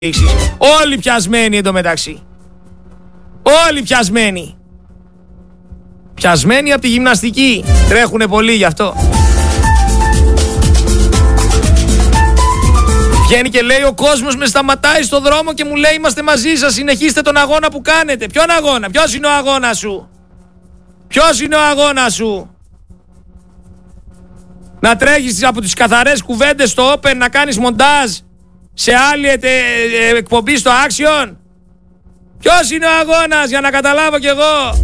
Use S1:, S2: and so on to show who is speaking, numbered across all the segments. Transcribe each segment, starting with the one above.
S1: Όλοι πιασμένοι εντωμεταξύ. Όλοι πιασμένοι. Πιασμένοι από τη γυμναστική. Τρέχουνε πολύ γι' αυτό. Βγαίνει και λέει ο κόσμος με σταματάει στο δρόμο και μου λέει είμαστε μαζί σας, συνεχίστε τον αγώνα που κάνετε. Ποιον αγώνα, ποιος είναι ο αγώνας σου? Ποιος είναι ο αγώνας σου? Να τρέχεις από τις καθαρές κουβέντες στο Open, να κάνεις μοντάζ σε άλλη εκπομπή στο Action? Ποιος είναι ο αγώνας, για να καταλάβω κι εγώ?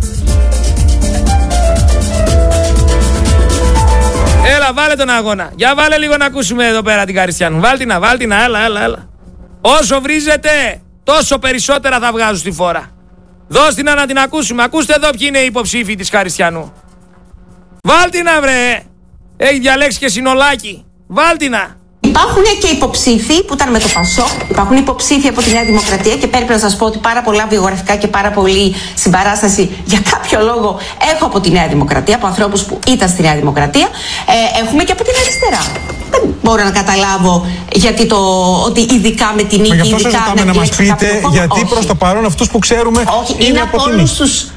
S1: Έλα, βάλε τον αγώνα. Για βάλε λίγο να ακούσουμε εδώ πέρα την Καριστιανού. Βάλτινα, έλα. Όσο βρίζετε, τόσο περισσότερα θα βγάζουν στη φόρα. Δώστηνα να την ακούσουμε. Ακούστε εδώ ποιοι είναι οι υποψήφοι της Καριστιανού. Βάλτινα, βρε. Έχει διαλέξει και συνολάκι. Βάλτινα.
S2: Υπάρχουν και υποψήφοι που ήταν με το ΠΑΣΟΚ, υπάρχουν υποψήφοι από τη Νέα Δημοκρατία και πρέπει να σας πω ότι πάρα πολλά βιογραφικά και πάρα πολύ συμπαράσταση για κάποιο λόγο έχω από τη Νέα Δημοκρατία, από ανθρώπους που ήταν στη Νέα Δημοκρατία. Έχουμε και από την αριστερά. Δεν μπορώ να καταλάβω γιατί ότι ειδικά με την νίκη.
S3: Γι' αυτό σας ζητάμε να μας πείτε γιατί προς το παρόν αυτούς που ξέρουμε είναι από όλους τους.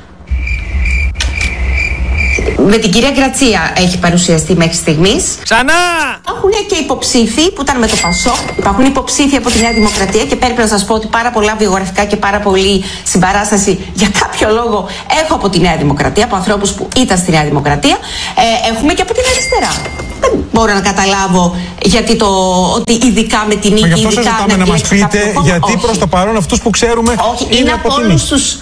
S2: Με την κυρία Γκρατσία έχει παρουσιαστεί μέχρι στιγμής.
S1: Ξανά!
S2: Υπάρχουν και υποψήφοι που ήταν με το ΠΑΣΟΚ, υπάρχουν υποψήφοι από τη Νέα Δημοκρατία και πρέπει να σας πω ότι πάρα πολλά βιογραφικά και πάρα πολύ συμπαράσταση για κάποιο λόγο έχω από τη Νέα Δημοκρατία, από ανθρώπους που ήταν στη Νέα Δημοκρατία. Έχουμε και από την αριστερά. Δεν μπορώ να καταλάβω γιατί ότι ειδικά με την νίκη.
S3: Γι' αυτό σας ζητάμε να μας πείτε γιατί προς το παρόν αυτούς που ξέρουμε είναι από όλους τους.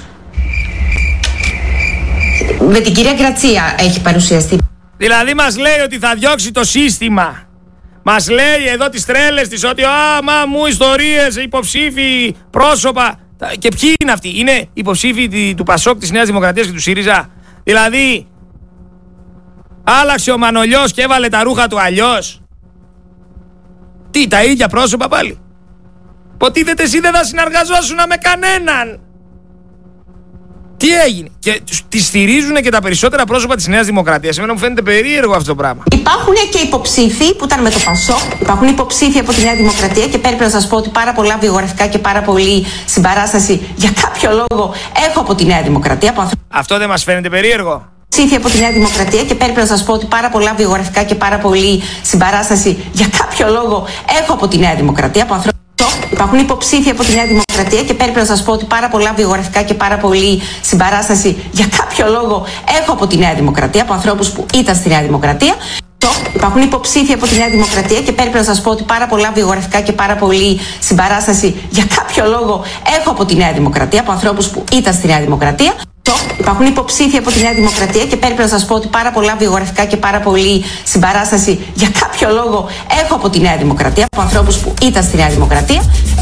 S2: Με την κυρία Γκρατσία έχει παρουσιαστεί.
S1: Δηλαδή μας λέει ότι θα διώξει το σύστημα. Μας λέει εδώ τις τρέλες της ότι μου ιστορίες, υποψήφοι, πρόσωπα. Και ποιοι είναι αυτοί? Είναι υποψήφοι του ΠΑΣΟΚ, της Νέας Δημοκρατίας και του ΣΥΡΙΖΑ. Δηλαδή άλλαξε ο Μανολιός και έβαλε τα ρούχα του αλλιώς. Τι, τα ίδια πρόσωπα πάλι? Υποτίθεται εσύ δεν θα συνεργαζόσουν με κανέναν. Τι έγινε? Και τη στηρίζουν και τα περισσότερα πρόσωπα της Νέας Δημοκρατίας. Εμένα μου φαίνεται περίεργο αυτό το πράγμα.
S2: Υπάρχουν και υποψήφοι που ήταν με το ΠΑΣΟΚ, υπάρχουν υποψήφοι από τη Νέα Δημοκρατία και πρέπει να σας πω ότι πάρα πολλά βιογραφικά και πάρα πολύ συμπαράσταση για κάποιο λόγο έχω από τη Νέα Δημοκρατία.
S1: Αυτό δεν μας φαίνεται περίεργο?
S2: Υποψήφοι από τη Νέα Δημοκρατία και πρέπει να σας πω ότι πάρα πολλά βιογραφικά και πάρα πολύ συμπαράσταση για κάποιο λόγο έχω από τη Νέα Δημοκρατία. Υπάρχουν υποψήφοι από τη Νέα Δημοκρατία και πρέπει να σας πω ότι πάρα πολλά βιογραφικά και πάρα πολύ συμπαράσταση για κάποιο λόγο έχω από τη Νέα Δημοκρατία, από ανθρώπους που ήταν στη Νέα Δημοκρατία. Υπάρχουν υποψήφοι από τη Νέα Δημοκρατία και πρέπει να σας πω ότι πάρα πολλά βιογραφικά και πάρα πολύ συμπαράσταση για κάποιο λόγο έχω από τη Νέα Δημοκρατία, από ανθρώπους που ήταν στη Νέα Δημοκρατία. Υπάρχουν υποψήφοι από τη Νέα Δημοκρατία και πρέπει να σας πω ότι πάρα πολλά βιογραφικά και πάρα πολύ συμπαράσταση για κάποιο λόγο έχω από τη Νέα Δημοκρατία, από ανθρώπους που ήταν στη Νέα Δημοκρατία.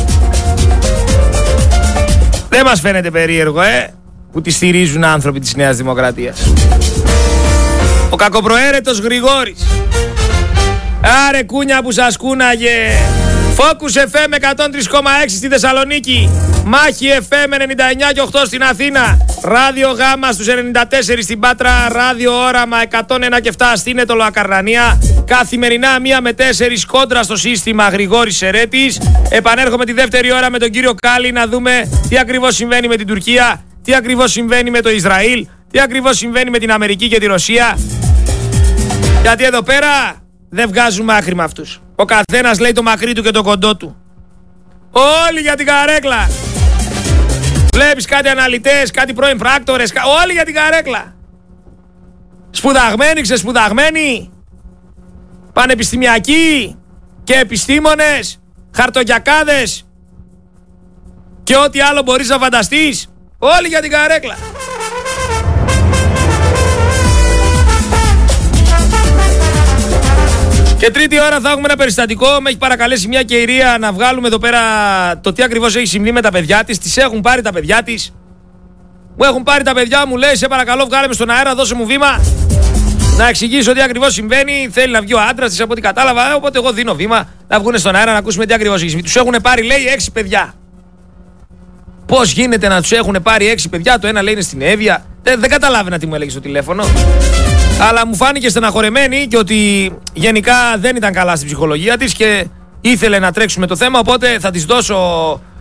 S1: Δεν μας φαίνεται περίεργο, που τη στηρίζουν άνθρωποι της Νέας Δημοκρατίας. Ο κακοπροαίρετος Γρηγόρης. Άρε κούνια που σας κούναγε. Focus FM 103,6 στη Θεσσαλονίκη. Μάχη FM 99,8 στην Αθήνα. Ράδιο Γάμα στους 94 στην Πάτρα. Ράδιο Όραμα 101,7 στην Ετωλοακαρνανία. Καθημερινά 1 με 4 κόντρα στο σύστημα Γρηγόρης Σερέτης. Επανέρχομαι τη δεύτερη ώρα με τον κύριο Κάλλη να δούμε τι ακριβώς συμβαίνει με την Τουρκία, τι ακριβώς συμβαίνει με το Ισραήλ, τι ακριβώς συμβαίνει με την Αμερική και τη Ρωσία. Γιατί εδώ πέρα δεν βγάζουμε άκρη με αυτούς. Ο καθένας λέει το μακρύ του και το κοντό του. Όλοι για την καρέκλα. Βλέπεις κάτι αναλυτές, κάτι πρώην πράκτορες, όλοι για την καρέκλα. Σπουδαγμένοι, ξεσπουδαγμένοι, πανεπιστημιακοί και επιστήμονες, χαρτογιακάδες και ό,τι άλλο μπορείς να φανταστείς. Όλοι για την καρέκλα. Και τρίτη ώρα θα έχουμε ένα περιστατικό. Με έχει παρακαλέσει μια κυρία να βγάλουμε εδώ πέρα το τι ακριβώς έχει συμβεί με τα παιδιά της. Τις έχουν πάρει τα παιδιά της. Μου έχουν πάρει τα παιδιά, μου λέει σε παρακαλώ βγάλε με στον αέρα, δώσε μου βήμα. Να εξηγήσω τι ακριβώς συμβαίνει. Θέλει να βγει ο άντρας της από ό,τι κατάλαβα. Οπότε εγώ δίνω βήμα να βγουν στον αέρα να ακούσουμε τι ακριβώς έχει συμβεί. Τους έχουν πάρει λέει 6 παιδιά. Πώς γίνεται να τους έχουν πάρει 6 παιδιά? Το ένα λέει είναι στην Εύβοια. Δεν καταλάβαινα τι μου έλεγε στο τηλέφωνο. Αλλά μου φάνηκε στεναχωρεμένη και ότι γενικά δεν ήταν καλά στην ψυχολογία της και ήθελε να τρέξουμε το θέμα, οπότε θα της δώσω